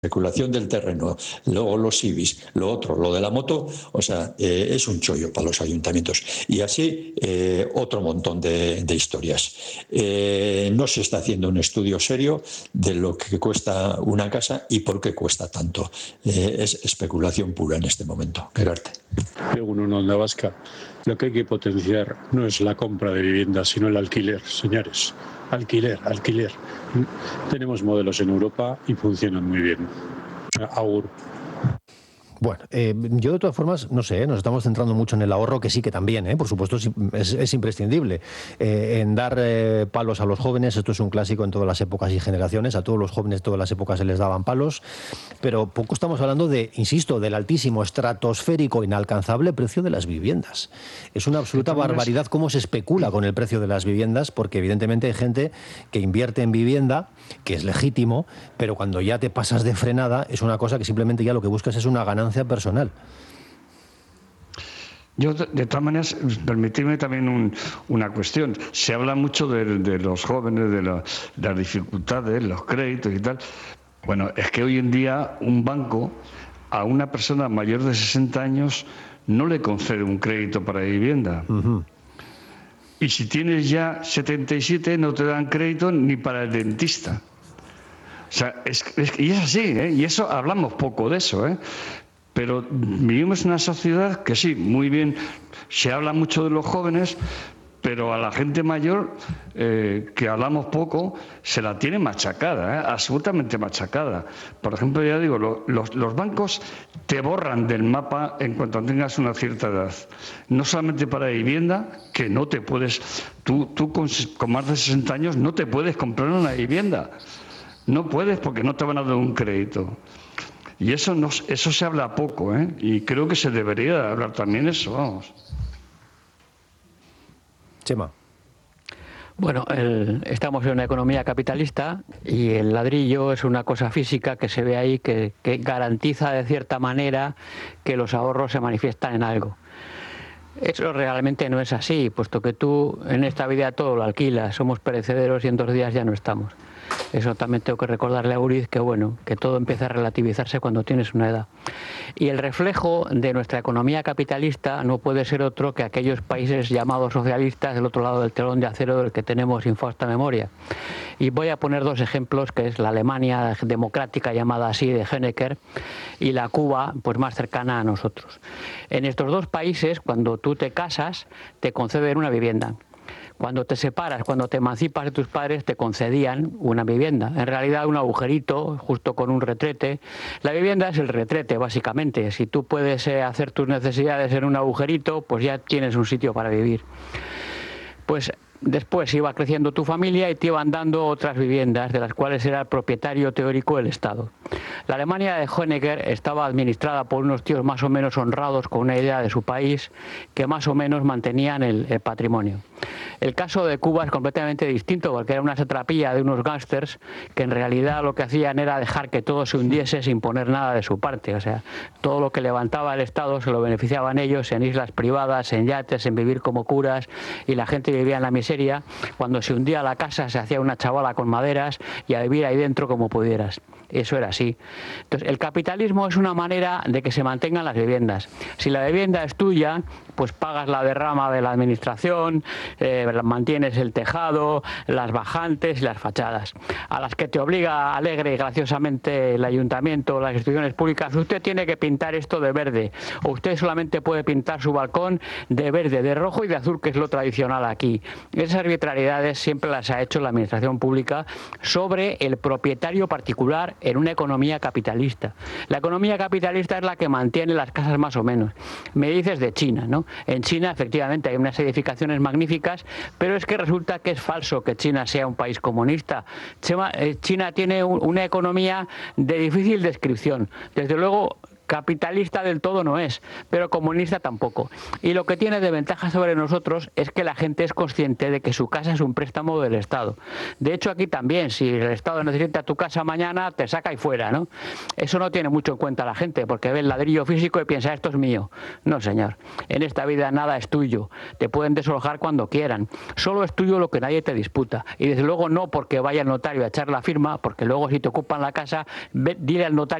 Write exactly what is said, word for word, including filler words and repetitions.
especulación del terreno, luego los I B I S, lo otro, lo de la moto, o sea, eh, es un chollo para los ayuntamientos. Y así eh, otro montón de, de historias. Eh, no se está haciendo un estudio serio de lo que cuesta una casa y por qué cuesta tanto. Eh, es especulación pura en este momento. Gerarte. Según una Onda Vasca, lo que hay que potenciar no es la compra de viviendas, sino el alquiler, señores. Alquiler, alquiler. Tenemos modelos en Europa y funcionan muy bien. Agur. Bueno, eh, yo de todas formas, no sé, ¿eh? Nos estamos centrando mucho en el ahorro, que sí que también, ¿eh? Por supuesto, es, es, es imprescindible. Eh, en dar eh, palos a los jóvenes, esto es un clásico en todas las épocas y generaciones, a todos los jóvenes de todas las épocas se les daban palos, pero poco estamos hablando de, insisto, del altísimo, estratosférico, inalcanzable precio de las viviendas. Es una absoluta barbaridad cómo se especula con el precio de las viviendas, porque evidentemente hay gente que invierte en vivienda, que es legítimo, pero cuando ya te pasas de frenada, es una cosa que simplemente ya lo que buscas es una ganancia personal. Yo, de, de todas maneras, permitidme también un, una cuestión. Se habla mucho de, de los jóvenes, de, la, de las dificultades, los créditos y tal. Bueno, es que hoy en día un banco a una persona mayor de sesenta años no le concede un crédito para vivienda. Uh-huh. Y si tienes ya setenta y siete no te dan crédito ni para el dentista. O sea, es, es, y es así, ¿eh? Y eso hablamos poco de eso, ¿eh? Pero vivimos en una sociedad que sí, muy bien, se habla mucho de los jóvenes, pero a la gente mayor, eh, que hablamos poco, se la tiene machacada, ¿eh? Absolutamente machacada. Por ejemplo, ya digo, lo, los, los bancos te borran del mapa en cuanto tengas una cierta edad. No solamente para vivienda, que no te puedes, tú, tú con, con más de sesenta años no te puedes comprar una vivienda. No puedes porque no te van a dar un crédito. Y eso no, eso se habla poco, ¿eh? Y creo que se debería hablar también eso, vamos. Chema. Bueno, el, estamos en una economía capitalista y el ladrillo es una cosa física que se ve ahí que, que garantiza de cierta manera que los ahorros se manifiestan en algo. Eso realmente no es así, puesto que tú en esta vida todo lo alquilas, somos perecederos y en dos días ya no estamos. Eso también tengo que recordarle a Uriz que bueno, que todo empieza a relativizarse cuando tienes una edad. Y el reflejo de nuestra economía capitalista no puede ser otro que aquellos países llamados socialistas del otro lado del telón de acero del que tenemos infausta memoria. Y voy a poner dos ejemplos, que es la Alemania democrática llamada así de Honecker y la Cuba pues más cercana a nosotros. En estos dos países, cuando tú te casas, te conceden una vivienda. Cuando te separas, cuando te emancipas de tus padres, te concedían una vivienda. En realidad, un agujerito, justo con un retrete. La vivienda es el retrete, básicamente. Si tú puedes eh, hacer tus necesidades en un agujerito, pues ya tienes un sitio para vivir. Pues después iba creciendo tu familia y te iban dando otras viviendas, de las cuales era el propietario teórico el Estado. La Alemania de Honecker estaba administrada por unos tíos más o menos honrados con una idea de su país que más o menos mantenían el, el patrimonio. El caso de Cuba es completamente distinto porque era una satrapía de unos gángsters que en realidad lo que hacían era dejar que todo se hundiese sin poner nada de su parte. O sea, todo lo que levantaba el Estado se lo beneficiaban ellos en islas privadas, en yates, en vivir como curas, y la gente vivía en la miseria. Cuando se hundía la casa se hacía una chavala con maderas y a vivir ahí dentro como pudieras. Eso era así. Entonces, el capitalismo es una manera de que se mantengan las viviendas. Si la vivienda es tuya, pues pagas la derrama de la administración, eh, mantienes el tejado, las bajantes y las fachadas. A las que te obliga alegre y graciosamente el ayuntamiento, las instituciones públicas, usted tiene que pintar esto de verde, o usted solamente puede pintar su balcón de verde, de rojo y de azul, que es lo tradicional aquí. Esas arbitrariedades siempre las ha hecho la administración pública sobre el propietario particular en una economía capitalista. La economía capitalista es la que mantiene las casas más o menos. Me dices de China, ¿no? En China efectivamente hay unas edificaciones magníficas, pero es que resulta que es falso que China sea un país comunista. China tiene una economía de difícil descripción. Desde luego, Capitalista del todo no es, pero comunista tampoco. Y lo que tiene de ventaja sobre nosotros es que la gente es consciente de que su casa es un préstamo del Estado. De hecho, aquí también, si el Estado necesita tu casa mañana, te saca y fuera, ¿no? Eso no tiene mucho en cuenta la gente, porque ve el ladrillo físico y piensa, esto es mío. No, señor. En esta vida nada es tuyo. Te pueden desalojar cuando quieran. Solo es tuyo lo que nadie te disputa. Y desde luego no porque vaya el notario a echar la firma, porque luego si te ocupan la casa, ve, dile al notario